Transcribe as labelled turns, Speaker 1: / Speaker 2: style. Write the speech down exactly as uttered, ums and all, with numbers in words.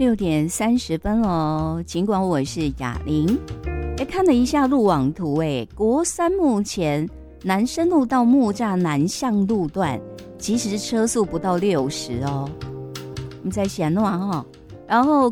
Speaker 1: 六点三十分哦。尽管我是雅玲，哎，看了一下路网图，哎，国三目前南深路到木栅南向路段，其实车速不到六十哦。我们在显诺哈，然后